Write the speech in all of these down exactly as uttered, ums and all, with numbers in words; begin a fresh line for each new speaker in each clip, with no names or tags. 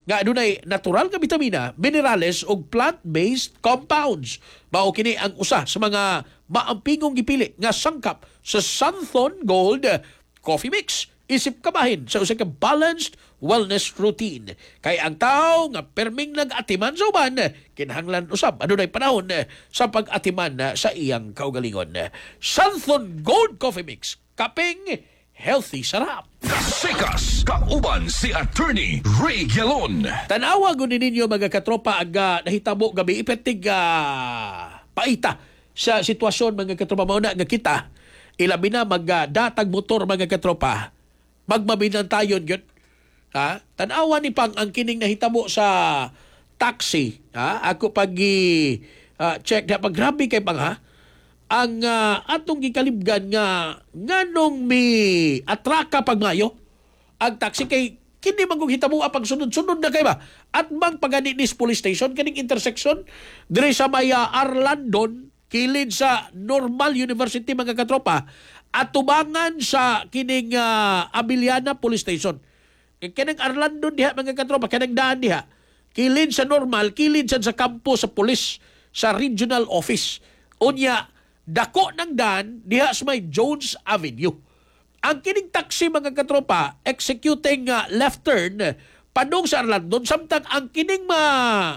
nga adunay natural nga vitamina, minerales ug plant-based compounds. Mao kini ang usa sa mga maampingong gipili nga sangkap sa Sunthorn Gold Coffee Mix. Isip kabahin sa usa ka balanced wellness routine. Kay ang tao nga perming nag-atiman sa uban, kinahanglan usab adunay panahon sa pag-atiman sa iyang kaugalingon. Sunthorn Gold Coffee Mix, kaping healthy sarap.
Kasikas, kauban si Attorney Ray Gelon.
Tanawa gud ninyo mga katropa ang uh, nahitabo gabi ipetig uh, paita sa sitwasyon mga katropa mao na nga kita ilabi na magdatag motor mga katropa magmabinantayon gyud. Ha? Tanawa ni pang ang kining nahitabo sa taxi. Ha? Ako pag uh, check na pag grabe kay pang ha ang uh, atong gikalibgan nga nganong mi atraka pagmayo ang taxi kay kini magong hitabo pag sunod-sunod na kay ba at bang pagani nis police station kaning intersection dire sa may uh, Arlandon kilid sa Normal University mga katropa at tubangan sa kining uh, Abiliana Police Station. Kining Arlandon diha mga katropa kanang daan diha kilid sa Normal kilid sa kampo sa police sa regional office unya dako ng daan diha sa may Jones Avenue. Ang kining taxi mga katropa executing uh, left turn padung sa Arlandon samtang ang kining ma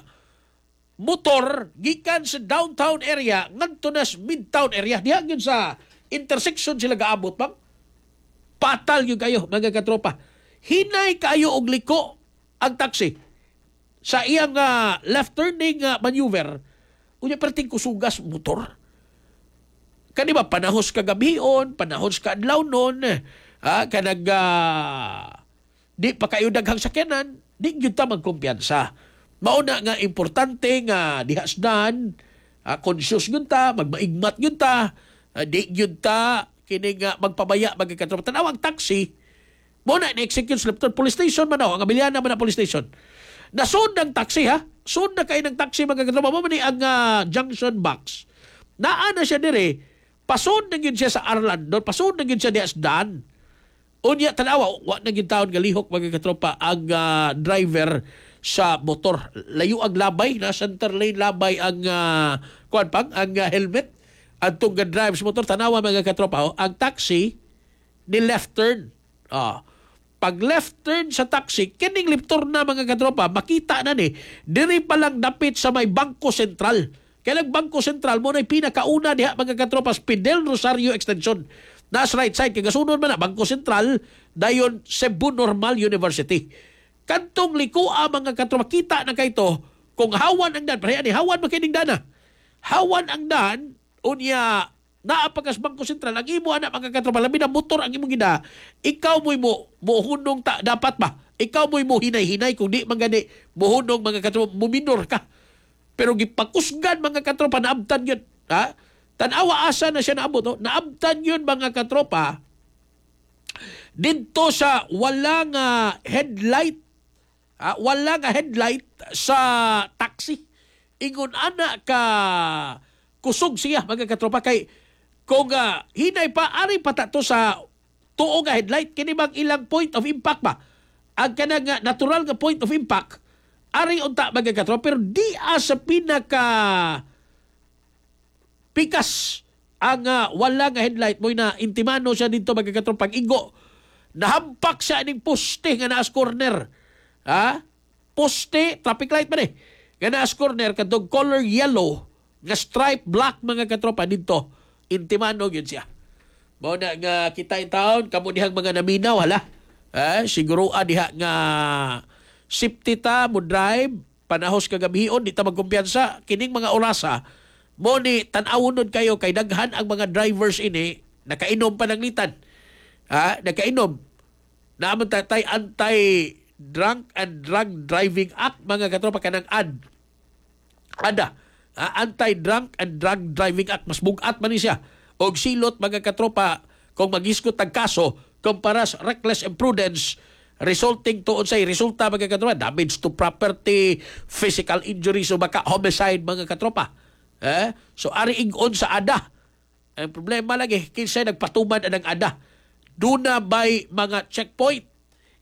motor gikan sa downtown area ngadto na sa midtown area diha gyud sa intersection sila gaabot pang patal yung kayo mga katropa. Hinay kayo og liko ang taxi sa iyang uh, left turning uh, maneuver unya perting kusugas motor. Kani ba panahos ka gabion, panahos ka adlaw nun, ha, kanag uh, di pa kayo daghang sakyanan, di gyud ta magkumpiyansa. Mauna nga importante nga dihasdan, uh, conscious gyud ta, magmaigmat gyud ta, uh, di gyud ta kini nga magpabaya magkatropa. Tanawang taxi, mo na na-execute sa police station man ang Abiliana man na police station. Nasud ang taxi ha, sud na kay ng taxi magkatropa mo man ang uh, junction box. Naa na siya dire. Pasod na yun siya sa Arlandon, pasod na yun siya di Asdan. Unya, tanawa, wak na yun taon galihok mga katropa ang uh, driver sa motor. Layo ang labay, na center lane labay ang uh, kuan pang, ang uh, helmet. Ang tong drive sa motor, tanawa mga katropa, oh, ang taxi ni left turn. Oh. Pag left turn sa taxi, kining left turn na mga katropa, makita na ni, diri pa lang dapit sa may Bangko Sentral. Kailang Bangko Sentral mo na pinakauna diha mga katropas Fidel Rosario Extension. Nas right side kay gasunod man na Bangko Sentral dayon Cebu Normal University. Kantong likua mga katropa kita na kay to kung hawan ang dan pareha ni hawan makining dana. Hawan ang dan unya naa pagkas Bangko Sentral ang imo ana mga katropa labi na motor ang imong gida. Ikaw mo'y mo mohunong ta dapat ba? Ikaw mo'y mo hinay-hinay kung di man gani mohunong mga katropa muminor ka. Pero gipakusgan mga katropa, naabtan yun. Ha? Tanawa asa na siya naabot. No? Naabtan yun mga katropa dito sa walang uh, headlight. Ha? Walang uh, headlight sa taxi. Ingon ana ka kusog siya mga katropa. Kay kung uh, hinay pa, ari pa ta to sa tuo nga headlight. Kini bang ilang point of impact ba? Ang kanang uh, natural nga point of impact ari unta mga katropa, pero di sa pinaka pikas ang uh, wala nga headlight mo na intimano siya dito mga katropa. Pag igo, nahampak siya ning poste nga naas corner. Ha? Poste, traffic light man eh. Nga naas corner, katong color yellow, nga stripe black mga katropa dito. Intimano yun siya. Mo na nga kita in town, kamo dihang mga naminaw, hala. Ha? Siguro ah, diha nga safety ta mo drive panahos kagabion di ta magkumpiyansa kining mga orasa mo ni tan-awon kayo kay daghan ang mga drivers ini nakainom pa ng litan ha nakainom naman tay anti drunk and drug driving act mga katropa kanang ad ada ha? Anti drunk and drug driving act mas bugat man ni siya og silot mga katropa kung magiskot ang kaso kumpara sa reckless imprudence resulting to unsay resulta mga katropa damage to property, physical injury so baka homicide mga katropa. Eh? So ari ing-on sa ada. Ang problema lagi kinsay nagpatuman anang ada. Duna by mga checkpoint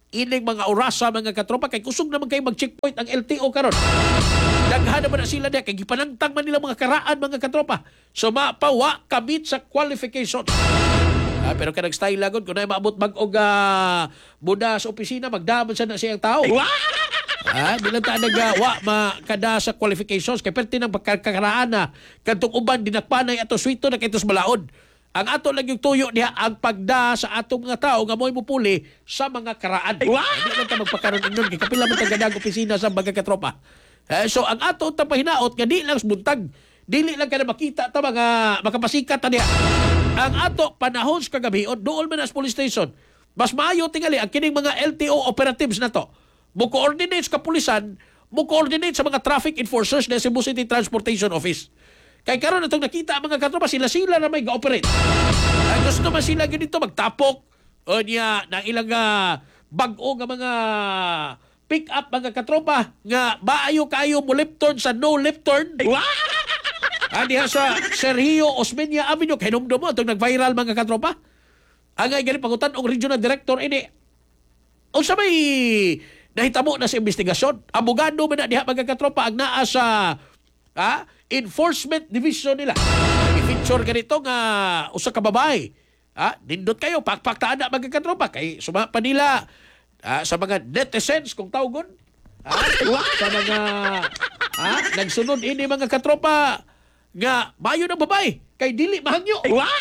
ining mga orasa mga katropa kay kusog naman kay mag-checkpoint ang L T O karon. Daghan naman na sila diha kay gipanangtang man nila mga karaan mga katropa. So mapawa kabit sa qualification. Ah, pero kanang style lagod kung na maabot mag-og uh, buda sa opisina magdaman sa na siyang tao. Ah, bilang ta nagawa makada sa qualifications kay perti ng pagkakaraan na kantong uban dinakpanay ato swito na kay tos balaod. Ang ato lang yung tuyo niya ang pagda sa atong mga tao nga mo'y mupuli sa mga karaan. Hindi lang ta magpakaroon nun. Kapila mo tagadang opisina sa mga katropa. Eh, so ang ato ta pahinaot nga di lang buntag. Dili lang ka na makita ta mga makapasikat ta niya. Ang ato panahon sa kagabion doon man as police station. Mas maayo tingali ang kining mga L T O operatives na to. Mo-coordinate sa kapulisan, mo-coordinate sa mga traffic enforcers na Cebu City Transportation Office. Kay karon itong nakita ang mga katropa, sila-sila na may ga-operate. Ay, gusto naman sila ganito magtapok o niya ng ilang uh, bag-o nga mga pick-up mga katropa nga maayo kayo mo left turn sa no left turn. Andi ha sa Sergio Osmeña Avenue, kay numdo mo itong nag-viral mga katropa. Ang ay ganit pangutan ang regional director ini. O sa may nahitamo na sa investigasyon, abogado man na diha mga katropa ang naa sa ha, enforcement division nila. I-feature ganito nga usa ka babae. Ha, nindot kayo pakpaktaan na mga katropa kay suma pa nila ha, sa mga netizens kung tawgon. Ha, sa mga ha, nagsunod ini mga katropa nga mayo ng babae kay dili mahangyo.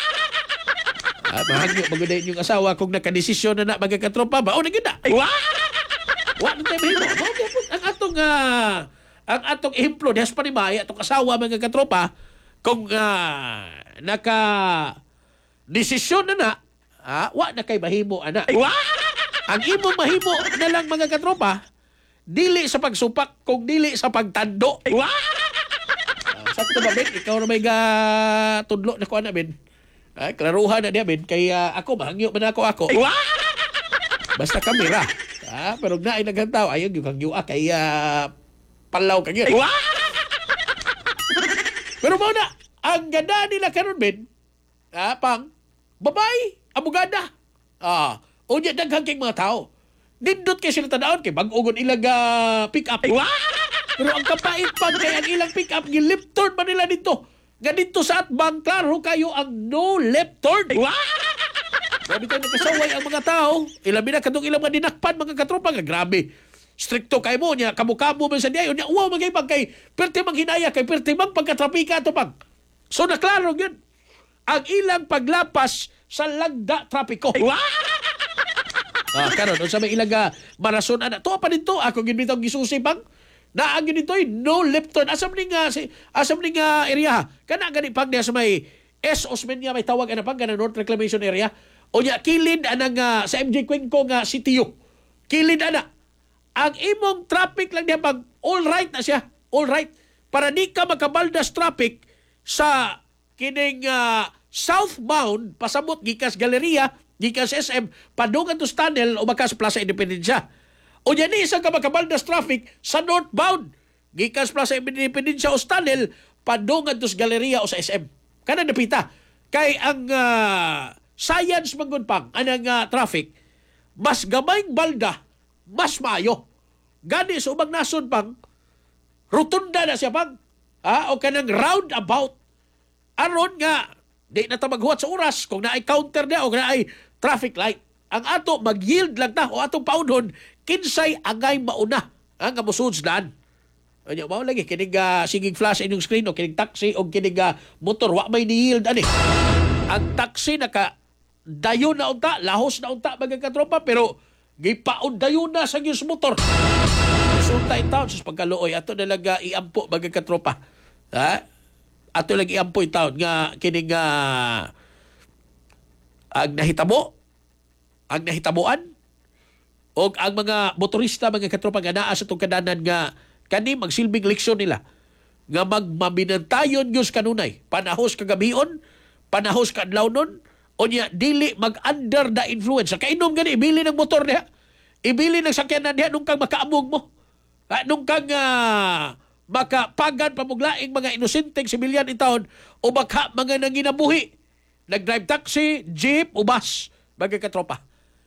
Ha, mahangyo magudayin yung asawa kung nakadesisyon na na mga katropa bao na gyud na. Wa na tayo mahimo. Ang atong uh, ang atong ehemplo des pa ni Maya atong asawa mga katropa kung uh, naka desisyon na na ha, wa na kay mahimo ana. Ang imong mahimo na lang mga katropa dili sa pagsupak kung dili sa pagtando. Uh, sakto ba Ben? Ikaw na may ga tudlo na ko ana Ben. Ay, klaruhan na niya Ben kay uh, ako mahangyo man ako ako. Basta kamera. Ah, pero na ay naghantaw ayon yung kang yuwa kay uh, palaw kang yun. Pero mo na, ang ganda nila karon Ben, ah, pang, babae, abogada. Ah, o niya daghang kay mga tao. Nindot kay sila tanaon kay bag-ugon ilang uh, pick-up. Pero ang kapait pang kay ang ilang pick-up, gi-left turn pa nila dito. Nga dito sa atbang, klaro kayo ang no left turn. Grabe tayo nagkasaway ang mga tao. Ilabi na katong ilang mga dinakpan, mga katropa nga, grabe. Stricto kay mo niya, kamu-kamu man sa diayo niya, uwaw magay pag kay perti mang hinaya, kay perti mang pagkatrapika to pag. So naklaro yun. Ang ilang paglapas sa lagda trapiko. Ah, karon unsa may ilang uh, marason ana. To pa dito, ako ginbitaw gisusi pang. Naang yun dito no left turn. Asam ni nga, si, asam ni nga area. Kana gani pag niya sa may S. Osmeña may tawag ana pang, kana North Reclamation Area. O niya, kilid anang uh, sa M J Cuenco nga sitiyo. Kilid ana. Ang imong traffic lang niya pag all right na siya. All right. Para di ka makabaldas traffic sa kining uh, southbound pasabot gikas Galeria, gikas S M, padungan to tunnel o makas Plaza Independencia. O yan isa ka makabaldas traffic sa northbound gikas Plaza Independencia o tunnel padungan to Galeria o sa S M. Kana napita. Kay ang uh, science magud pang anang uh, traffic mas gamayng balda mas maayo. Gani sa ubang nason pang rotunda na siya pang ha, o kanang roundabout aron nga di na ta maghuwat sa oras kung naay counter na o naay traffic light. Ang ato mag-yield lang ta o atong paunhon kinsay angay mauna ang nga mosudsdan. Ano mao lagi kinig uh, sigig flash inyong screen o kinig taxi o kinig uh, motor wa may ni-yield ani. Ang taxi naka dayon na unta, lahos na unta mga katropa pero gipaon dayon na sa gyus motor. Resulta in town sa pagkaluoy ato na lang uh, iampo mga katropa. Ha? Ato lang iampo in town nga kining uh, ang nahitabo, ang nahitabuan o ang mga motorista mga katropa nga naa sa itong kadanan nga kani magsilbing leksyon nila nga magmabinantayon gyud kanunay panahos kagabion, panahos kadlawnon o niya dili mag-under the influence. Kainom gani ibili ng motor niya, ibili ng sakyanan niya nung kang makaamog mo, ha, nung kang uh, makapagan pamuglaing mga inosenteng sibilyan itaon o baka mga nanginabuhi nag-drive taxi, jeep o bus mga katropa.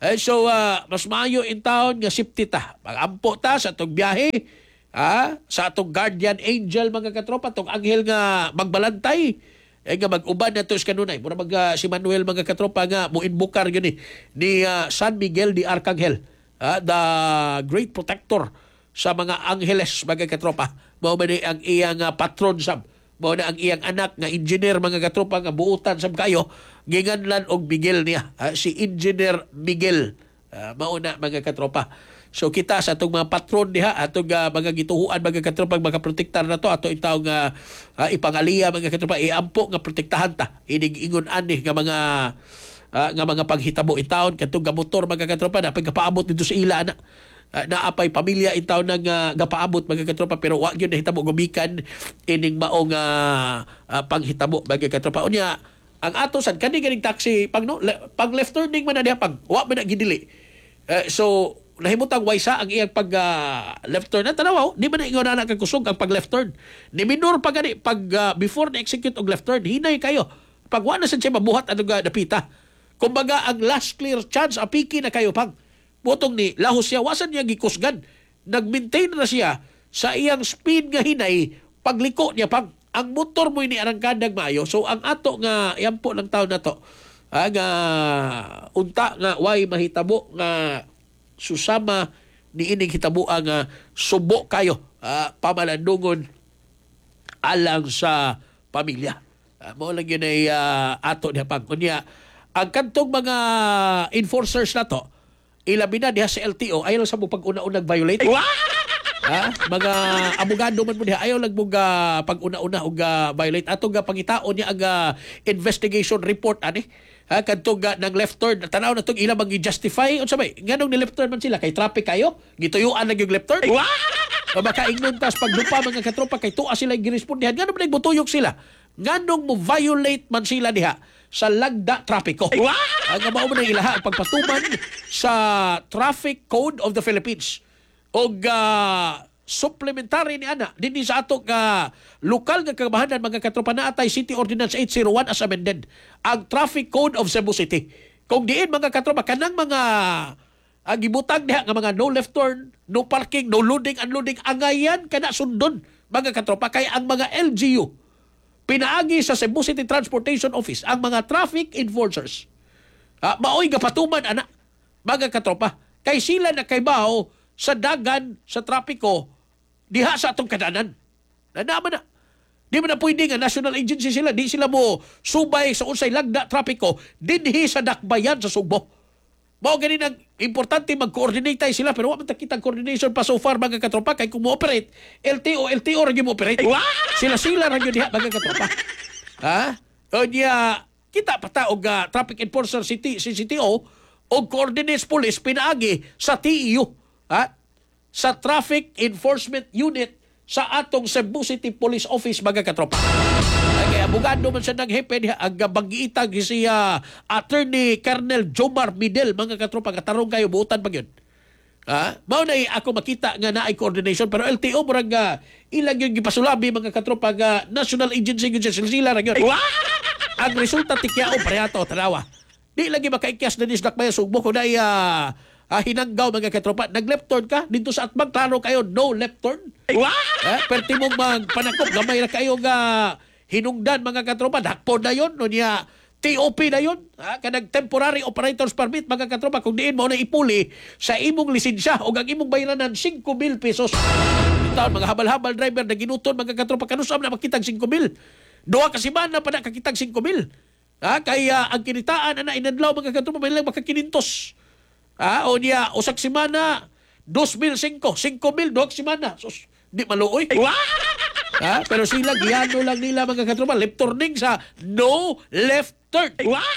Eh, so, ah, mas maayo in taon nga safety ta. Magampo ta sa itong biyahe, ah, sa itong guardian angel, mga katropa, itong anghel nga magbalantay, eh, nga mag-uban na ito is kanunay. Mura mag, ah, si Manuel, mga katropa, nga muinbukar yun eh, ni ah, San Miguel de Arcangel, ah, the great protector sa mga angeles, mga katropa. Mao man ni ang iyang ah, patron sab. Mao na ang iyang anak nga engineer, mga katropa, nga buutan sab kayo, ginganlan og Miguel niya, ah, si Engineer Miguel. Uh, mauna, mga katropa. So kita sa atong mga patron diha, atong uh, mga gituhuan, mga katropa, mga protektar na to, ato itawag uh, uh, ipangaliya, mga katropa, iampo nga protektahan ta. Inig ingon ani nga mga uh, nga mga paghitabo itaon katong gamotor, mga katropa, na pagkapaabot dito sa ila na. Uh, naapay pamilya itaw nang uh, gapaabot, mga katropa, pero wa gyud nahitabo gumikan ining maong uh, uh, panghitabo, mga katropa. Unya ang ato sad kani ganing taxi pag no le, pag left turning man na diha, pag wa man na gidili. Uh, so nahimutang waysa ang iyang pag uh, left turn na tanaw, di man na ingon na kakusog ang pag left turn. Ni minor pa gani pag uh, before na execute og left turn, hinay kayo. Pag wa na sad siya mabuhat ano ga dapita. Kumbaga ang last clear chance apiki na kayo pag butong ni lahos siya, wasan niya gikusgan. Nag-maintain na siya sa iyang speed nga hinay, pagliko niya pag ang motor mo ini arangkadag maayo. So ang ato nga yampo ng taon na to, ah, nga unta nga way mahitabo nga susama ni ining hitabo ang uh, subo kayo, ah, pamalandungon alang sa pamilya. Ah, mo lang yun ay uh, ato niya pag kunya. Ang kantong mga enforcers na to, ilabi na diha sa L T O, ayaw lang sa mo pag-una-unag violate. Ha? Mga abogado man mo diha, ayaw lang mo uh, pag-una-una og uh, violate. Ato nga pangitaon niya ang uh, investigation report ani. Ha, kadtong uh, ng left turn, tanaw na tong ilang mag-justify unsa may nganong ni left turn man sila kay traffic kayo, gituyuan lang yung left turn. O baka ingnon tas pagdupa, mga katropa, kay tuwa sila girespondihan, nganong man nagbutuyok sila, nganong mo violate man sila diha sa lagda trapiko. Ang mao man ang ilaha ang pagpatuman sa Traffic Code of the Philippines. Og uh, supplementary ni ana dinhi sa ato ka lokal nga kagabahanan, mga katropa, na atay City Ordinance eight oh one as amended, ang Traffic Code of Cebu City. Kung diin, mga katropa, kanang mga ang gibutang diha nga mga no left turn, no parking, no loading, unloading, angayan kana sundon, mga katropa, kay ang mga L G U pinaagi sa Cebu City Transportation Office, ang mga traffic enforcers, ah, maoy gapatuman ana, mga katropa, kay sila nakaibaw sa dagan sa trapiko diha sa atong kadanan. Na naman na. Di man na pwede nga national agency sila, di sila mo subay sa unsay lagda trapiko dinhi sa dakbayan sa Sugbo. Mao gani nang importante mag-coordinate sila, pero wa man ta kitang coordination pa so far, mga katropa, kay kung mo-operate L T O, L T O ra gyud mo-operate. Sila-sila ra gyud diha, mga katropa. Ha? O niya, kita pata og uh, traffic enforcer city C C T O og coordinates police pinaagi sa T E U. Ha? Sa Traffic Enforcement Unit sa atong Cebu City Police Office, mga katropa. Kaya abogado man siya naghepe diha, ang banggiitag si uh, Attorney Colonel Jomar Midel, mga katropa, katarong kayo buutan pag yun. Ha? Mao na ako makita nga naay coordination, pero L T O murag uh, ilang yung gipasulabi, mga katropa, nga national agency yun siya, sila ra yun. Ang resulta tikyao parehato, tanawa. Di lagi makaikyas na nisdak maya Sugbo kung na uh, uh, hinanggaw, mga katropa. Nag-left turn ka dito sa atbang, klaro kayo, no left turn. Eh, perti mong magpanakop, gamay na kayo nga hinungdan, mga katropa, dakpon na yun, no niya, T O P na yun, ha? Kanag temporary operator's permit, mga katropa, kung diin mo na ipuli sa imong lisensya o ang imong bayranan five mil pesos. Taon, mga habal-habal driver na ginuton, mga katropa, kanusam na makitag five mil. Duha ka simana pa na kakitag five mil. Ha? Kaya ang kinitaan na inadlaw, mga katropa, may lang makakinintos. Ha? O niya, usak simana, two mil five, five mil, duha ka simana. Sus, di maluoy. Ha? Pero sila, giyano lang nila, mga katropa, left turning sa no left turn.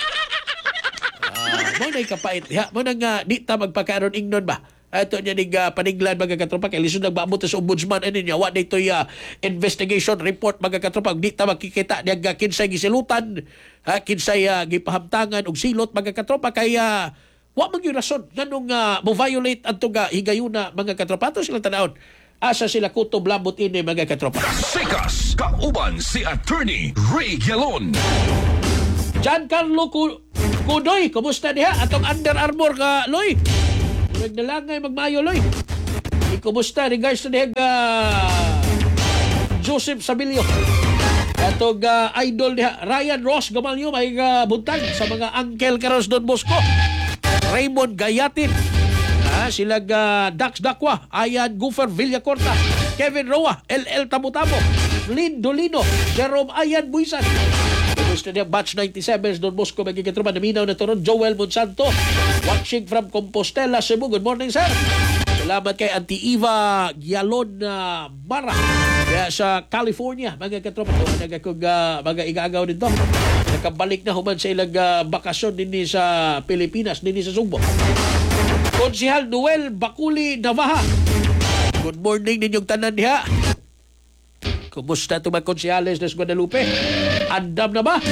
Ah, mo na ikapait. Ha? Mo na nga, di ta magpakaroon ingnon ba? Ito niya ning uh, paninglan, mga katropa, kay lisod nagbaamot sa ombudsman, ano niya, wa dito uh, investigation report, mga katropa, di ta makikita niya uh, kinsay gisilutan, ha? Kinsay uh, gipahamtangan og silot, mga katropa, kaya wa man yung rason nganong uh, mo violate adto ga higayuna, mga katropa. Ato sila tanawon, asa sila kutob lambot ini, mga katropa.
Sikas kauban si Attorney Ray Galon.
Giancarlo Cu- Kudoy, kumusta diha? Atong Under Armour ka, Loy. Nagdalangay magmayo, Loy. I kumusta regards to diha ga Joseph Sabilio. Atong uh, idol diha, Ryan Ross Gamalyo, may uh, buntag sa mga uncle karos Don Bosco. Raymond Gayatin. Ah, sila uh, Dax Dakwa, Ayan Gufer Villacorta, Kevin Roa, L L Tabutabo, Lynn Dolino, Jerome Ayan Buisan. Gusto niya batch ninety-seven Don Bosco magigitruman na minaw na turon Joel Monsanto watching from Compostela, Cebu. Good morning, sir. Salamat kay Auntie Eva Gialon uh, Mara kaya sa California mga katropa. Nagakog uh, mga igagaw dito. Nakabalik na human sa ilang uh, bakasyon din sa Pilipinas, din sa Sugbo. Konsihal Noel Bakuli Navaha. Good morning ninyong tanan diha. Kumusta ito mga konsihales ng Guadalupe? Andam na ba?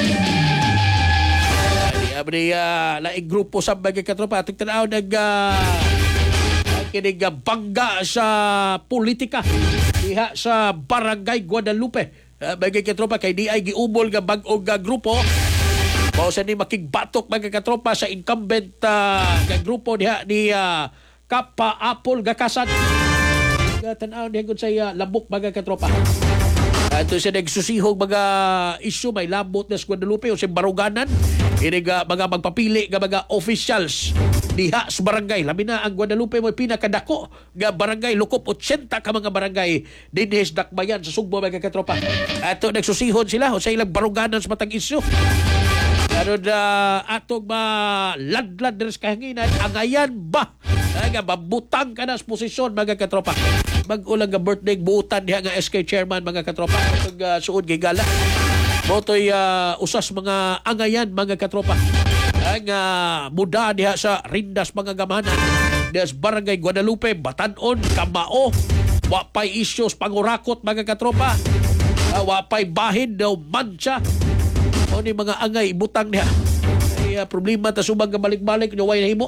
Di abri uh, laing grupo sa mga katropa. Atong tanaw nag uh, kinig uh, bangga sa politika diha sa Barangay Guadalupe. Uh, mga katropa kay di ay giubol nga bag-og uh, grupo. Pausa ni makigbatok mga katropa sa incumbent uh, nga grupo diha ni uh, Kapa Apple Gakasan. Tanaw niya sa uh, labok mga katropa. Ato siya nagsusihog mga issue may labot na sa Guadalupe o sa baruganan. Inig uh, mga magpapili nga mga officials diha sa barangay. Labi na ang Guadalupe mo pinakadako nga barangay. Lukop eighty ka mga barangay dinhes dakbayan sa Sugbo mga katropa. Ato nagsusihon sila o sa ilang baruganan sa matang issue. Ano na atong maladlad na sa kahanginan, angayan ba? Nga mabutang ka na sa posisyon mga katropa. Mag-ulang nga birthday buutan diha nga S K chairman mga katropa. Itong uh, suod gigala. Motoy uh, usas mga angayan mga katropa. Ang uh, muda diha sa Rindas mga gamanan. Diha sa Barangay Guadalupe, Batanon, Kamao. Wapay issues pangurakot mga katropa. Uh, wapay bahin daw mancha. O ni mga angay butang niya. Ay uh, problema ta subang balik-balik no way nahimo.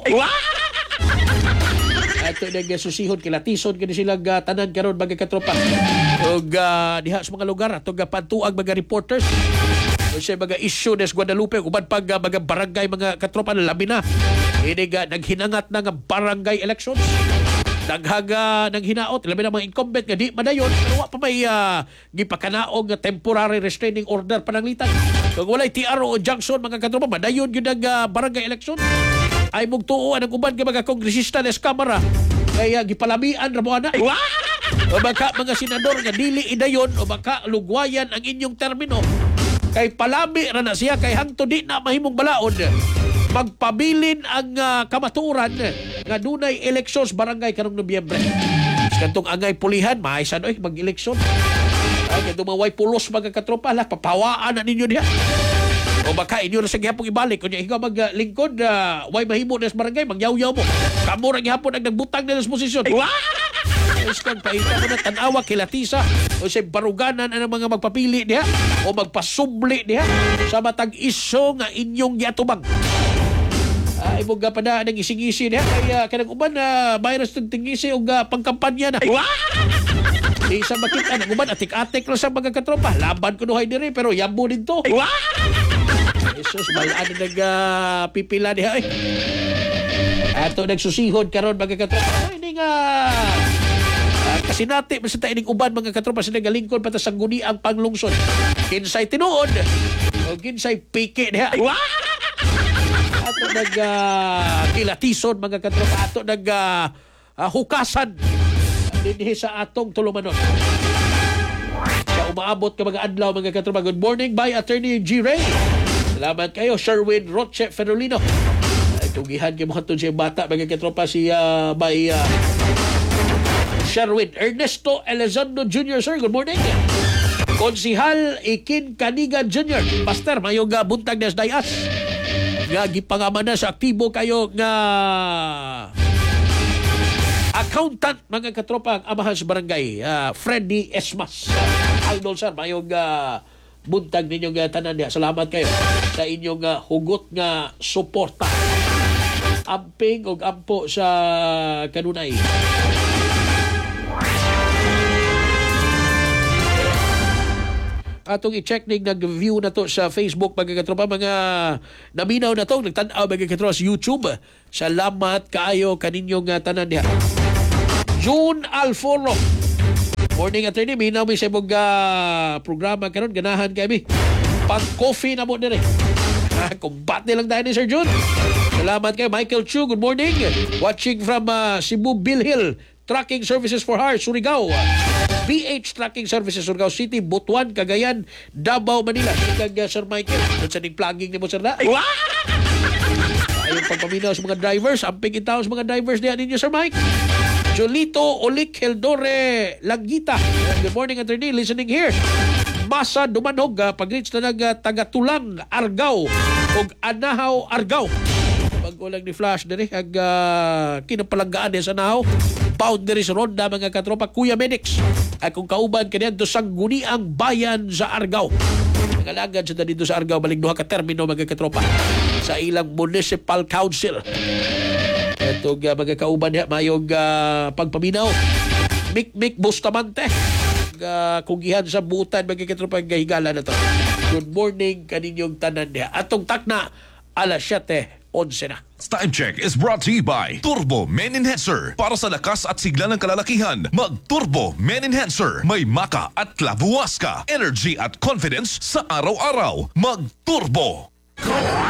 Ato nag susihon kilatison kini sila uh, tanan karon mga katropa. Ug uh, diha sa mga lugar atong uh, pantuag mga reporters. O siya mga issue des Guadalupe uban pag uh, mga barangay mga katropa na labi na. Ini uh, naghinangat na nga barangay elections. Naghaga ng hinaot labi na mga incumbent nga di madayon pero wa pa may uh, gipakanaog nga temporary restraining order pananglitan. Kung walay T R O o junction mga katropa madayon gyud ang uh, barangay election. Ay mugtuo ang uban nga mga kongresista des Kamara kaya gipalamian ra mo ana. O baka mga senador nga dili idayon o baka lugwayan ang inyong termino kay palami ra na siya kay hangtod di na mahimong balaod. Magpabilin ang uh, kamaturan nga dunay elections barangay karong Nobyembre. Kantong angay pulihan, maisan oy mag-eleksyon. Ay kadto maway pulos mga katropa la papawaan na ninyo diha. O baka inyo na sa gihapon ibalik kunya ikaw maglingkod uh, way mahimo na sa barangay magyaw-yaw mo. Kamo ra gihapon ang nagbutang na sa posisyon. Iskan paita mo na tanawa kilatisa o sa baruganan ang mga magpapili diha o magpasubli diha sa matag iso nga inyong giatubang. Ay mo ga pa na nang ising-isi niya kaya kanang uban na uh, virus ng tingisi o uh, pangkampanya na. Di sa makita nang uban atik-atik lang sa mga katropa. Laban ko nuhay diri pero yambo din to. Jesus, malaan na nag-pipila uh, niya. Ato nagsusihod karon mga katropa. Ay, hindi nga uh, kasi nati masita ining uban mga katropa sa nagalingkod pata sa guni ang panglungsod. Kinsay tinuod o kinsay piki niya. Ato nag uh, kilatison mga katropa. Ato nag uh, uh, hukasan dinhi sa atong tulumanon. Sa umaabot ka mga adlaw mga katropa. Good morning by Attorney G. Ray. Salamat kayo Sherwin Roche Ferolino. Ay tugihan kay mo siya bata mga katropa si uh, by uh, Sherwin Ernesto Elizondo Junior Sir. Good morning. Konsihal Ikin Kanigan Junior Pastor mayong uh, buntag nas dayas. Nga gipangama na sa aktibo kayo nga accountant mga katropa ang amahan sa barangay uh, Freddy Esmas. Uh, Idol sir mayong uh, buntag ninyong uh, tanan niya. Salamat kayo sa inyong uh, hugot nga suporta. Amping o ampo sa kanunay. atong i-check ning nag-view na to sa Facebook mga katropa, mga naminaw na to, nagtan-aw mga katropa sa YouTube. Salamat kaayo kaninyong uh, tanan diha. June Alforo. Morning attorney, minaw mi sa imong uh, programa karon, ganahan kami. Pag-coffee na mo dire. Kumbate lang tayo ni Sir June. Salamat kay Michael Chu. Good morning. Watching from uh, Cebu Bilhil Trucking Services for Heart, Surigao. B H Trucking Services, Surigao City, Butuan, Cagayan, Davao, Manila. Kag uh, Sir Michael. Doon sa ning plugging ni mo, Sir na. Ayun pagpaminaw sa mga drivers. Amping itaw sa mga drivers diyan ninyo, Sir Mike. Jolito Olik Heldore Langita. Good morning, attorney. Listening here. Masa Dumanog, uh, pag-reach na nag uh, Tagatulang, Argao, o Anahaw, Argao. Pag-ulang ni Flash diri, ag uh, kinapalanggaan niya sa Anahaw. Boundaries Ronda, mga katropa, Kuya Medics. Akong kauban kanyan do Sangguniang Bayan sa Argao. Nagalagad sa dito sa Argao, baling duha ka termino, mga katropa, sa ilang Municipal Council. Ito uh, mga kauban niya, mayong uh, pagpaminaw. Mik-Mik Bustamante. Uh, kung gihan sa butan magkikitropang gahigala na to. Good morning kaninyong tanan niya. Atong takna alas siyete onse na.
Time check is brought to you by Turbo Men Enhancer. Para sa lakas at sigla ng kalalakihan, mag-Turbo Men Enhancer. May maka at lavuas ka. Energy at confidence sa araw-araw. Mag-Turbo.